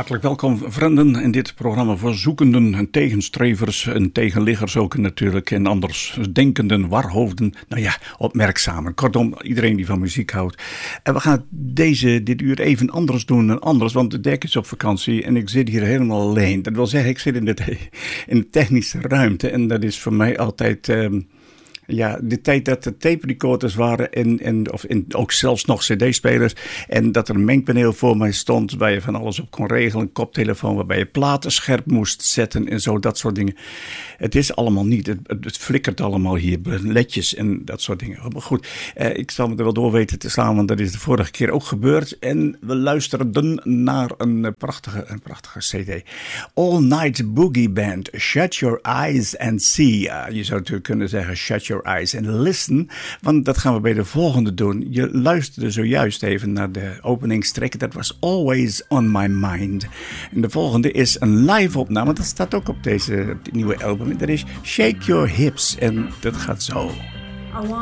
Hartelijk welkom, vrienden, in dit programma voor zoekenden en tegenstrevers en tegenliggers ook natuurlijk. En anders denkenden, warhoofden, nou ja, opmerkzamen. Kortom, iedereen die van muziek houdt. En we gaan dit uur even anders doen dan anders, want Dirk is op vakantie en ik zit hier helemaal alleen. Dat wil zeggen, ik zit in de technische ruimte en dat is voor mij altijd... Ja, de tijd dat er tape recorders waren ook zelfs nog cd-spelers. En dat er een mengpaneel voor mij stond waar je van alles op kon regelen. Een koptelefoon waarbij je platen scherp moest zetten en zo, dat soort dingen. Het is allemaal niet. Het flikkert allemaal hier, ledjes en dat soort dingen. Maar goed, ik zal me er wel door weten te slaan, want dat is de vorige keer ook gebeurd. En we luisterden naar een prachtige cd. All Night Boogie Band, Shut Your Eyes and See. Je zou natuurlijk kunnen zeggen, Shut Your Eyes and Listen, want dat gaan we bij de volgende doen. Je luisterde zojuist even naar de openingstrek. Dat was Always on My Mind. En de volgende is een live opname. Dat staat ook op dit nieuwe album. Dat is Shake Your Hips. En dat gaat zo.